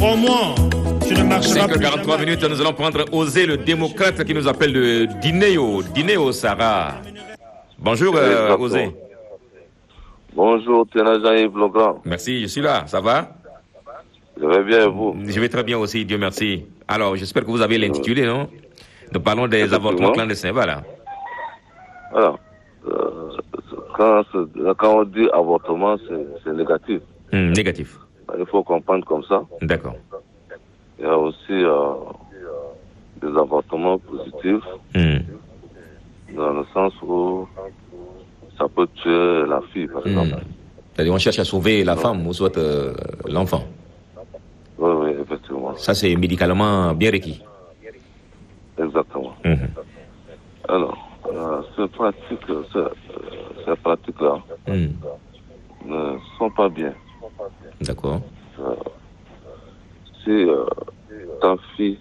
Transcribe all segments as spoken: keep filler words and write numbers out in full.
Au moins, tu ne marcheras cinq plus. heures quarante-trois minutes, nous allons prendre Osé, le démocrate qui nous appelle de Dinéo, Dinéo Sarah. Bonjour euh, Osé. Bonjour, Téna Jean-Yves Legrand. Merci, je suis là, ça va? Je vais bien, vous? Je vais très bien aussi, Dieu merci. Alors, j'espère que vous avez l'intitulé, non? Nous parlons des avortements clandestins, voilà. Alors, euh, quand, quand on dit avortement, c'est négatif. Mmh, négatif. Il faut comprendre comme ça. D'accord. Il y a aussi euh, des avortements positifs, mmh. dans le sens où ça peut tuer la fille, par exemple. Mmh. C'est-à-dire on cherche à sauver la femme ou soit euh, l'enfant. Oui, oui, effectivement. Ça, c'est médicalement bien requis. Exactement. Mmh. Alors, euh, ces pratiques, ces, ces pratiques-là mmh. ne sont pas bien. D'accord. Euh, si euh, ta fille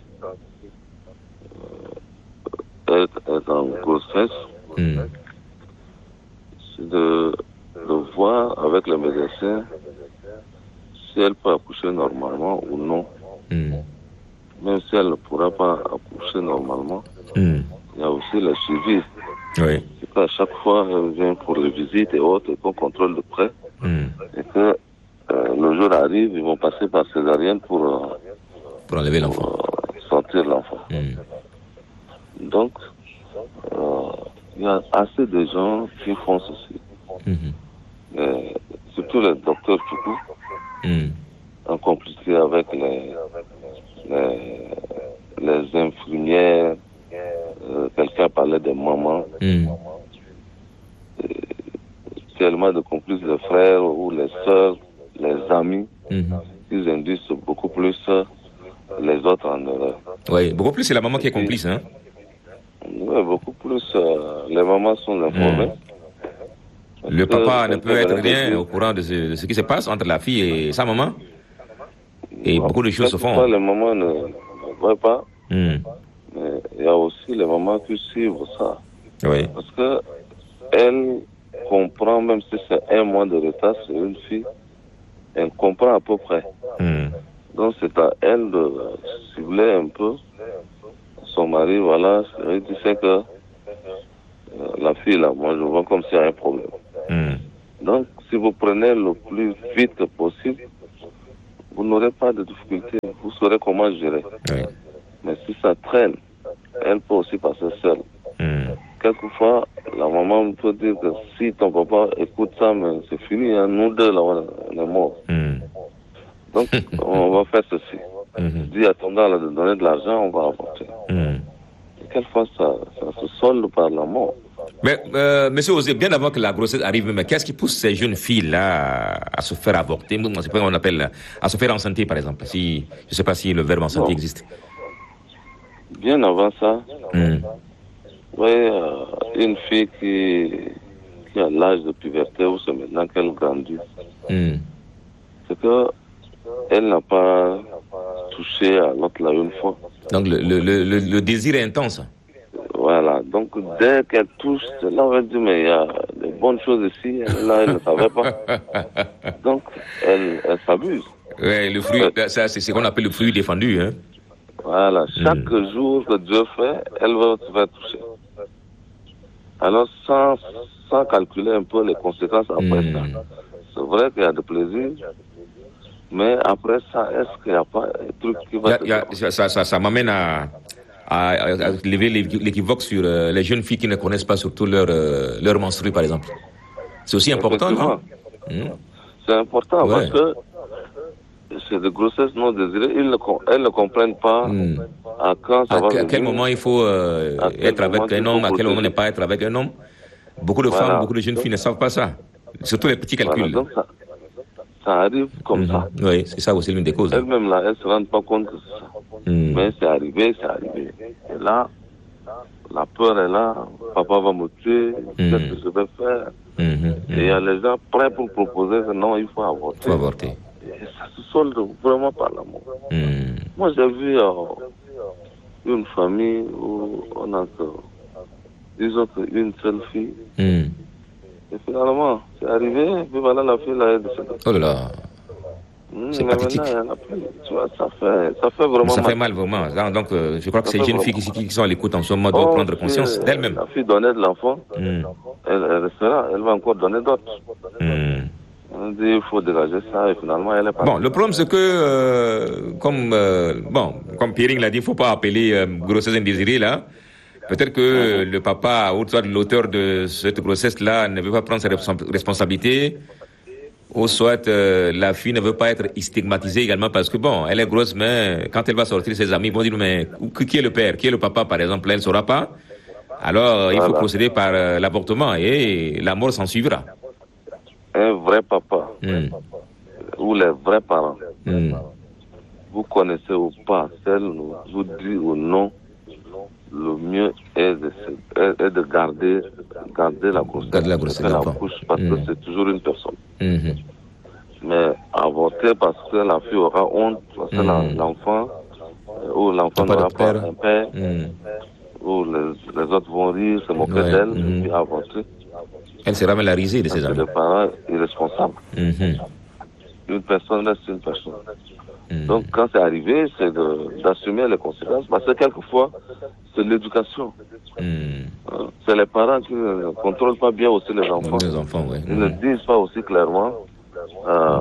euh, est, est en grossesse, mmh. c'est de, de voir avec le médecin si elle peut accoucher normalement ou non. Mmh. Même si elle ne pourra pas accoucher normalement, mmh. il y a aussi le suivi. Oui. C'est qu'à chaque fois, elle vient pour les visites et autres, et qu'on contrôle de près. Mmh. Et que euh, le jour arrive, ils vont passer par césarienne pour, euh, pour enlever l'enfant. Euh, sortir l'enfant. Mmh. Donc, euh, il y a assez de gens qui font ceci. Mmh. Et surtout les docteurs tout court, mmh. en complicité avec les, les, les infirmières, euh, quelqu'un parlait de mamans. Mmh. Tellement de complices, les frères ou les sœurs, les amis, mmh. ils induisent beaucoup plus les autres en erreur. Oui, beaucoup plus c'est la maman qui est complice, hein? Oui, beaucoup plus euh, les mamans sont informées. Mmh. Le papa ne peut être rien au courant de ce, de ce qui se passe entre la fille et sa maman. Et non, beaucoup de choses se font. Pas, les mamans ne, ne voient pas. Mmh. Mais il y a aussi les mamans qui suivent ça. Oui. Parce que elle comprend, même si c'est un mois de retard sur une fille, elle comprend à peu près. Mmh. Donc c'est à elle de cibler un peu son mari, voilà, tu sais que euh, la fille là, moi je vois comme s'il y a un problème. Mmh. Donc si vous prenez le plus vite possible, vous n'aurez pas de difficulté, vous saurez comment gérer. Oui. Mais si ça traîne, elle peut aussi passer seule. Mmh. Quelquefois, la maman peut dire que si ton papa écoute ça, mais c'est fini, hein, nous deux, là, on est morts. Mmh. Donc, on va faire ceci. Mmh. Dis à ton gars là, de donner de l'argent, on va apporter. Mmh. Quelquefois, ça, ça se solde par la mort. Mais, euh, monsieur Osé, bien avant que la grossesse arrive, mais qu'est-ce qui pousse ces jeunes filles-là à, à se faire avorter? C'est pas qu'on appelle, à se faire enceinte, par exemple. Si, je ne sais pas si le verbe enceinte existe. Bien avant ça, mmh. oui, euh, une fille qui, qui a l'âge de puberté ou c'est maintenant qu'elle grandit, mmh. c'est que elle n'a pas touché à l'autre là une fois. Donc le, le, le, le désir est intense. Voilà, donc dès qu'elle touche, là on va dire mais il y a des bonnes choses ici, là elle ne savait pas. Donc elle, elle s'abuse. Oui, le fruit, euh, ça c'est ce qu'on appelle le fruit défendu, hein. Voilà, chaque mmh. jour que Dieu fait, elle va se faire toucher. Alors, sans, sans calculer un peu les conséquences après mmh. ça, c'est vrai qu'il y a de plaisir, mais après ça, est-ce qu'il n'y a pas un truc qui va... Y a, y a, ça ça, ça m'amène à, à, à lever l'équivoque sur euh, les jeunes filles qui ne connaissent pas surtout leur, euh, leur menstrue, par exemple. C'est aussi important, non? mmh. C'est important, ouais. Parce que c'est des grossesses non désirées, ils ne, elles ne comprennent pas mmh. à quand ça à va que, venir. À quel moment il faut euh, être avec un homme, à quel moment ne pas être avec un homme. Beaucoup de voilà. femmes, beaucoup de jeunes filles ne savent pas ça. Surtout les petits calculs. Voilà, donc ça, ça arrive comme mmh. ça. Oui, c'est ça aussi l'une des causes. Elles-mêmes là, elles ne se rendent pas compte que c'est ça. Mmh. Mais c'est arrivé, c'est arrivé. Et là, la peur est là. Papa va me tuer. Mmh. Qu'est-ce que je vais faire? Mmh. Et il y a les gens prêts pour proposer que non, il faut avorter. Il faut avorter. Et ça se solde vraiment par l'amour. Mmh. Moi, j'ai vu euh, une famille où on a que, disons qu'une seule fille. Mmh. Et finalement, c'est arrivé, et puis voilà, la fille là est décédée. Oh là là. Mmh, c'est pathétique. Maintenant, tu vois, ça fait, ça fait vraiment ça mal. fait mal, vraiment. Donc, euh, je crois que ces jeunes filles qui, qui sont à l'écoute en ce moment doivent oh, prendre conscience si, d'elles-mêmes. La fille donnait de l'enfant, mmh. elle, elle restera, elle va encore donner d'autres. Mmh. On dit il faut dégager ça et finalement elle est partie. Bon, le problème c'est que, euh, comme, euh, bon, comme Pierre l'a dit, il ne faut pas appeler euh, grossesse indésirée là. Peut-être que mmh. le papa ou soit l'auteur de cette grossesse-là ne veut pas prendre ses responsabilités. Ou soit euh, la fille ne veut pas être stigmatisée également parce que bon, elle est grosse, mais quand elle va sortir, ses amis vont dire mais qui est le père, qui est le papa par exemple, elle ne saura pas. Alors voilà. Il faut procéder par euh, l'avortement et la mort s'en suivra. Un vrai papa mm. ou les vrais parents, mm. vous connaissez ou pas, celle vous dit ou non, le mieux est de, est de garder, garder la grossesse, garder la grossesse la couche, parce mmh. que c'est toujours une personne. Mmh. Mais avorter parce que la fille aura honte, parce que mmh. l'enfant, ou l'enfant n'aura pas un père, mmh. ou les, les autres vont rire, se moquer ouais. d'elle, mmh. et puis avorter. Elle sera mal risée de ses amis. Les parents irresponsables. Mmh. Une personne reste une personne. Mmh. Donc, quand c'est arrivé, c'est de, d'assumer les conséquences. Parce que quelquefois, c'est l'éducation. Mmh. Hein? C'est les parents qui ne contrôlent pas bien aussi les enfants. Les enfants, oui. Ils mmh. ne disent pas aussi clairement euh,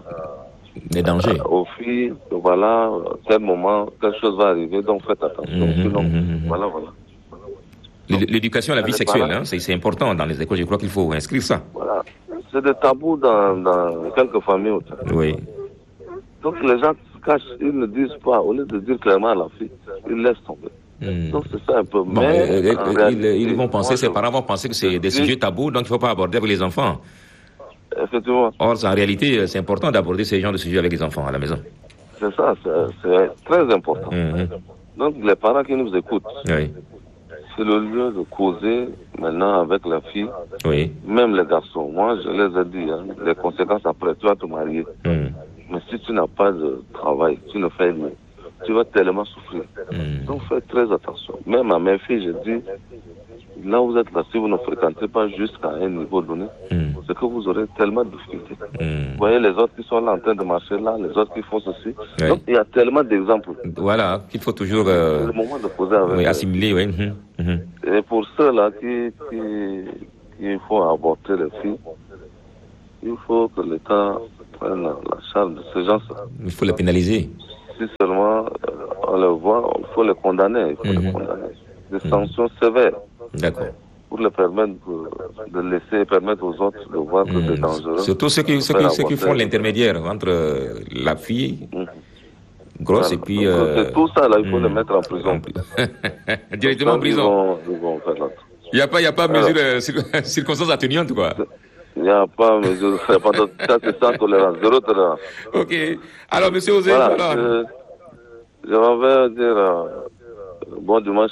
les dangers. Euh, aux filles, voilà, à tel moment, quelque chose va arriver, donc faites attention. Mmh. Sinon, mmh. voilà, voilà. L'éducation à la vie sexuelle, hein, c'est, c'est important dans les écoles. Je crois qu'il faut inscrire ça. Voilà. C'est des tabous dans, dans quelques familles. Aussi. Oui. Donc les gens se cachent, ils ne disent pas, au lieu de dire clairement à la fille, ils laissent tomber. Mmh. Donc c'est ça un peu. Bon, mais euh, euh, réalité, ils, ils vont penser, moi, ces je... parents vont penser que c'est des sujets tabous, donc il ne faut pas aborder avec les enfants. Effectivement. Or, en réalité, c'est important d'aborder ces genres de sujets avec les enfants à la maison. C'est ça, c'est, c'est très important. Mmh. Donc les parents qui nous écoutent, oui. c'est le lieu de causer maintenant avec la fille, oui. même les garçons. Moi, je les ai dit, hein, les conséquences après, tu vas te marier. Mmh. Mais si tu n'as pas de travail, tu ne fais rien, tu vas tellement souffrir. Mmh. Donc faites très attention. Même à mes filles, je dis, là où vous êtes là, si vous ne fréquentez pas jusqu'à un niveau donné, mmh. c'est que vous aurez tellement de difficultés. Mmh. Vous voyez les autres qui sont là en train de marcher là, les autres qui font ceci. Oui. Donc il y a tellement d'exemples. Voilà, qu'il faut toujours euh, c'est le moment de poser avec oui, assimiler. Oui. Mmh. Et pour ceux-là qui, qui, qui font avorter les filles, il faut que l'État prenne la charge de ces gens-là. Il faut les pénaliser. Si seulement euh, on les voit, il faut les condamner. Il faut mmh. les condamner. Des mmh. sanctions sévères. D'accord. Pour les permettre de, de laisser permettre aux autres de voir que mmh. c'est dangereux. Surtout ceux qui, ceux qui, ceux qui font l'intermédiaire entre la fille mmh. grosse voilà. et puis. Euh... C'est tout ça là, il faut mmh. les mettre en prison. Directement en prison. Ils vont, ils vont faire là. Il n'y a pas, il y a pas mesure, euh, circonstances atténuantes quoi. Il n'y a pas mesure, il n'y a pas de ça, c'est sans tolérance, zéro tolérance. Ok. Alors, monsieur Osé, voilà. voilà. Je, je vais dire euh, bon dimanche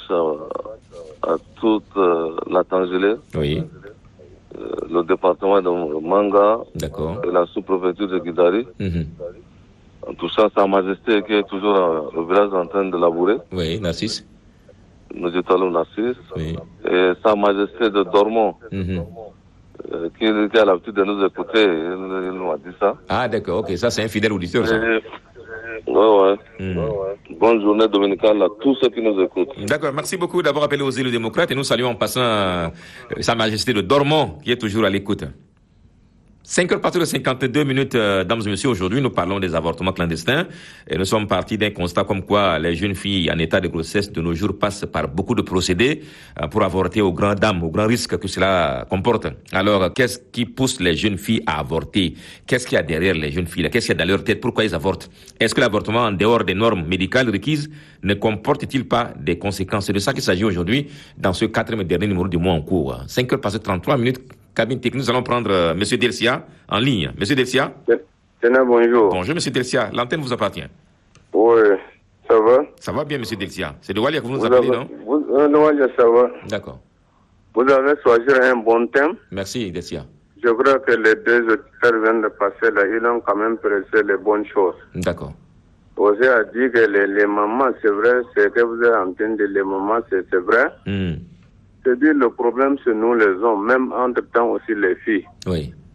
à, à toute euh, la Tangélé. Oui. Euh, le département de Manga. D'accord. Et la sous-préfecture de Guidari. Mm-hmm. En touchant Sa Majesté qui est toujours euh, au village en train de labourer. Oui, Narcisse. Nous étalons Narcisse. Oui. Et Sa Majesté de Dormont. Mm-hmm. Euh, qui, qui a l'habitude de nous écouter, il, il nous a dit ça. Ah d'accord, ok, ça c'est un fidèle auditeur ça. Et, ouais, ouais. Mm. ouais, ouais. Bonne journée dominicale à tous ceux qui nous écoutent. D'accord, merci beaucoup d'avoir appelé aux élus démocrates et nous saluons en passant euh, Sa Majesté de Dormont qui est toujours à l'écoute. cinq heures passées de cinquante-deux minutes, euh, dames et messieurs, aujourd'hui nous parlons des avortements clandestins et nous sommes partis d'un constat comme quoi les jeunes filles en état de grossesse de nos jours passent par beaucoup de procédés euh, pour avorter aux grandes dames, aux grands risques que cela comporte. Alors, qu'est-ce qui pousse les jeunes filles à avorter? Qu'est-ce qu'il y a derrière les jeunes filles? Qu'est-ce qu'il y a dans leur tête? Pourquoi ils avortent? Est-ce que l'avortement, en dehors des normes médicales requises, ne comporte-t-il pas des conséquences? C'est de ça qu'il s'agit aujourd'hui dans ce quatrième et dernier numéro du mois en cours. cinq heures passées trente-trois minutes. Cabine technique, nous allons prendre euh, M. Delcia en ligne. M. Delcia. Tenez, bonjour. Bonjour, M. Delcia. L'antenne vous appartient. Oui, ça va? Ça va bien, M. Delcia. C'est de Walia que vous nous vous appelez, avez, non? vous, euh, de Walia, ça va. D'accord. Vous avez choisi un bon thème. Merci, Delcia. Je crois que les deux auditeurs viennent de passer là. Ils ont quand même pressé les bonnes choses. D'accord. Vous avez dit que les, les mamans, c'est vrai, c'est que vous êtes en train de les mamans, c'est, c'est vrai. Mm. C'est-à-dire le problème, c'est nous les hommes, même entre-temps aussi les filles. Oui.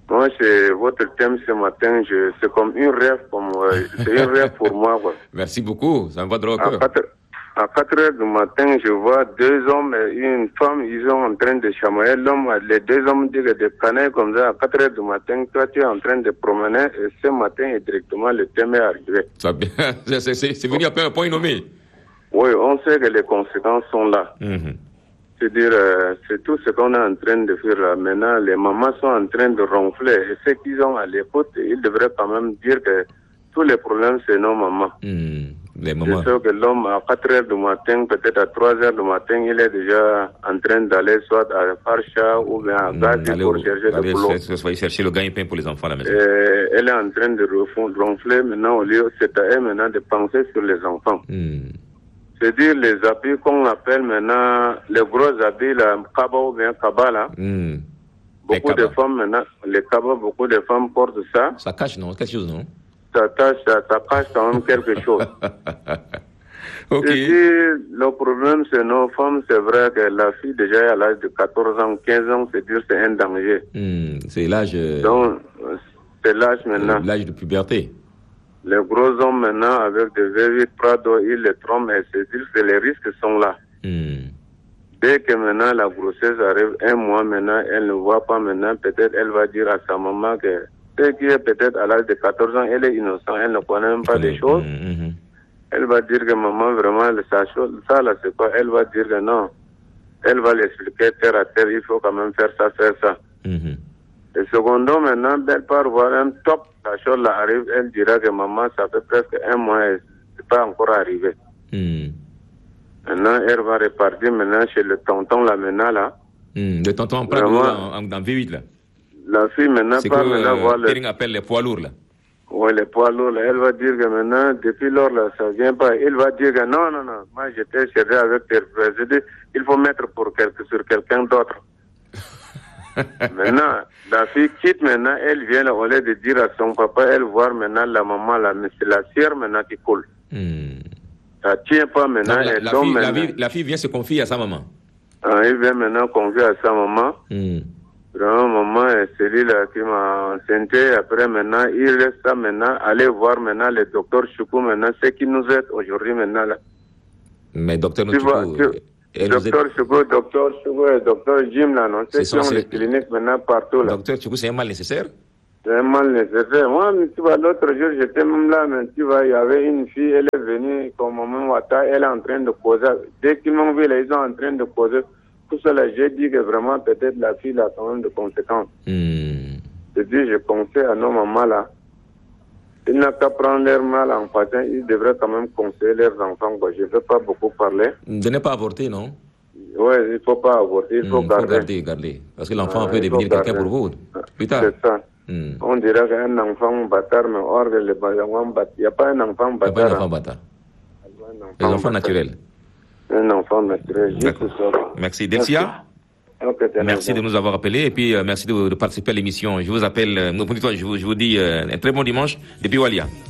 Moi, c'est votre thème ce matin, je, c'est comme une rêve, comme, euh, c'est une rêve pour moi. Quoi. Merci beaucoup, ça me va droit au cœur. À quatre heures du matin, je vois deux hommes et une femme, ils sont en train de chamailler. L'homme, les deux hommes disent des canailles comme ça. À quatre heures du matin, toi, tu es en train de promener et ce matin, directement, le thème est arrivé. Ça, c'est, c'est, c'est venu après un point nommé. Oui, on sait que les conséquences sont là. Mm-hmm. C'est-à-dire, euh, c'est tout ce qu'on est en train de faire là. Maintenant, les mamans sont en train de ronfler. Et ceux qui sont à l'écoute, ils devraient quand même dire que tous les problèmes, c'est nos mamans. Mm, les mamans. Je sais que l'homme, à quatre heures du matin, peut-être à trois heures du matin, il est déjà en train d'aller soit à Farcha ou bien à Gazi mmh, pour au, chercher le boulot. Soyez chercher le gagne-pain pour les enfants à la maison. Et elle est en train de ronfler maintenant au lieu, c'est à elle maintenant de penser sur les enfants. Mm. C'est-à-dire les habits qu'on appelle maintenant, les gros habits, là, kaba ou bien kaba, là. Mm. Beaucoup de femmes maintenant, les kaba, beaucoup de femmes portent ça. Ça cache, non? Quelque chose, non? Ça, cache, ça, ça cache quand même quelque chose. Ok. Et puis, le problème, c'est nos femmes, c'est vrai que la fille, déjà à l'âge de quatorze ans, quinze ans, c'est dire c'est un danger. Mm. C'est l'âge... Euh... Donc, c'est l'âge maintenant. L'âge de puberté. Les gros hommes maintenant, avec des V huit Prado, ils les trompent et c'est dire que les risques sont là. Mm. Dès que maintenant la grossesse arrive, un mois maintenant, elle ne voit pas maintenant, peut-être elle va dire à sa maman que ce qui est peut-être à l'âge de quatorze ans, elle est innocente, elle ne connaît même pas des choses. Mm-hmm. Elle va dire que maman, vraiment, sa chose, ça là, c'est quoi? Elle va dire que non. Elle va l'expliquer terre à terre, il faut quand même faire ça, faire ça. Mm-hmm. Et secondo, maintenant, elle part voir un top, la chose là arrive, elle dira que maman, ça fait presque un mois, et c'est pas encore arrivé. Mm. Maintenant, elle va repartir maintenant chez le tonton là, maintenant là. Mm. Le tonton en prend en, en, en V huit là. La fille maintenant c'est part que, maintenant euh, voir le... Tering appelle les poids lourds là. Oui, les poids lourds là. Elle va dire que maintenant, depuis lors là, ça vient pas. Il va dire que non, non, non, moi j'étais cherché avec tes frères. Je dis, il faut mettre pour quelque, sur quelqu'un d'autre. Maintenant, la fille quitte maintenant, elle vient là, au lieu de dire à son papa, elle voit maintenant la maman là, mais c'est la sœur maintenant qui coule. Mm. Ça tient pas maintenant. Non, la, et la, donc, fille, maintenant, la, vie, la fille vient se confier à sa maman. Ah, il vient maintenant confier à sa maman. Mm. Vraiment, maman est celui-là qui m'a enceinté. Après, maintenant, il reste ça maintenant. Allez voir maintenant le docteur Choukou maintenant, ce qui nous aide aujourd'hui maintenant là. Mais docteur tu vois, Choukou... tu, docteur aide... Choukou, docteur Choukou et docteur Jim là, non? C'est qui ont les cliniques maintenant partout là. Docteur Choukou, c'est un mal nécessaire? C'est un mal nécessaire. Moi, tu vois, l'autre jour, j'étais même là, mais tu vois, il y avait une fille, elle est venue, comme maman Wata, elle est en train de causer. Dès qu'ils m'ont vu, là, ils sont en train de causer. Tout cela, j'ai dit que vraiment, peut-être la fille a quand même de conséquences. Mm. Je dis, je conseille à nos mamans là, ils n'ont qu'à prendre leur mal en passant, ils devraient quand même conseiller leurs enfants. Quoi. Je ne veux pas beaucoup parler. De ne pas avorter, non? Oui, il ne faut pas avorter, il faut mm, garder. faut garder, garder. Parce que l'enfant ah, peut devenir quelqu'un pour vous, plus tard. C'est ça. Mm. On dirait qu'un enfant bâtard, mais or, le il n'y a pas un enfant bâtard. Il n'y a pas un enfant bâtard. Les enfants naturels. Un enfant naturel, juste ça. Merci. Delcia, okay, merci de nous avoir appelés et puis euh, merci de, de participer à l'émission. Je vous appelle, euh, je vous, je vous dis euh, un très bon dimanche depuis Walia.